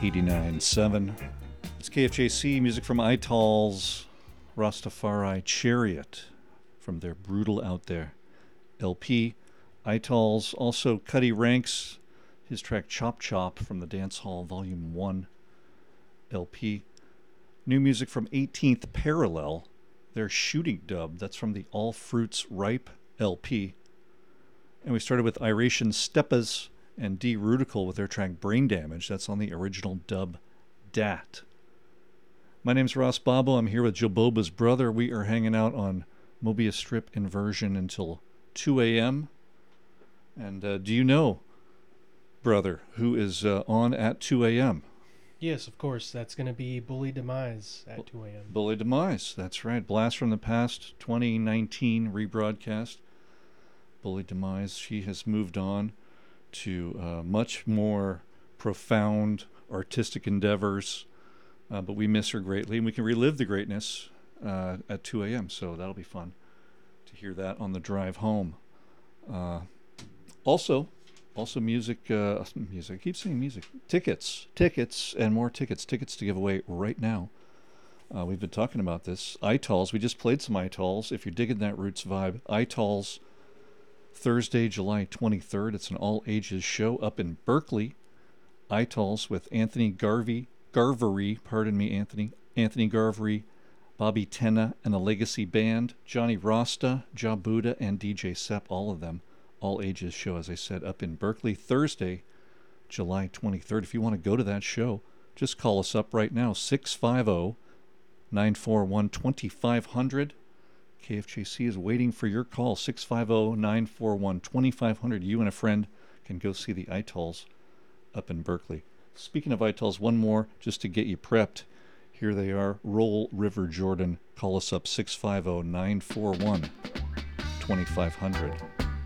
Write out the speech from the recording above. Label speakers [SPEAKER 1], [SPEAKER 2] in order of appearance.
[SPEAKER 1] 89.7. It's KFJC, music from Itals, Rastafari Chariot, from their Brutal Out There LP. Itals, also Cuddy Ranks, his track Chop Chop from the Dance Hall Volume 1 LP. New music from 18th Parallel, their Shooting Dub, that's from the All Fruits Ripe LP. And we started with Iration Steppas and D. Rudical with their track Brain Damage, that's on the original dub Dat. My name's Ross Bobo. I'm here with Joboba's brother. We are hanging out on Mobius Strip Inversion until 2 a.m. And do you know, brother, who is on at 2 a.m.?
[SPEAKER 2] Yes, of course. That's going to be Bully Demise at 2 a.m.
[SPEAKER 1] Bully Demise, that's right. Blast from the Past 2019 rebroadcast. Bully Demise, she has moved on to much more profound artistic endeavors. But we miss her greatly, and we can relive the greatness at 2 a.m., so that'll be fun to hear that on the drive home. Also music, I keep saying music, tickets, and more tickets to give away right now. We've been talking about this. Itals, we just played some Itals. If you're digging that Roots vibe, Itals, Thursday, July 23rd. It's an all-ages show up in Berkeley. Itals with Anthony Garvery, Anthony Garvery, Bobby Tenna, and the Legacy Band, Johnny Rasta, Ja Buddha, and DJ Sepp, all of them. All ages show, as I said, up in Berkeley, Thursday, July 23rd. If you want to go to that show, just call us up right now, 650-941-2500. KFJC is waiting for your call, 650-941-2500. You and a friend can go see the Itals up in Berkeley. Speaking of Itals, one more just to get you prepped. Here they are, Roll River Jordan. Call us up, 650-941-2500.